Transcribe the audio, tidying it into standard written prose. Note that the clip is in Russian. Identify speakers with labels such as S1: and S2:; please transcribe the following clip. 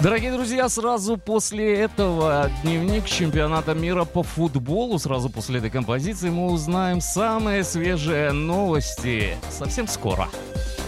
S1: Дорогие друзья, сразу после этого дневник чемпионата мира по футболу, сразу после этой композиции мы узнаем самые свежие новости. Совсем скоро.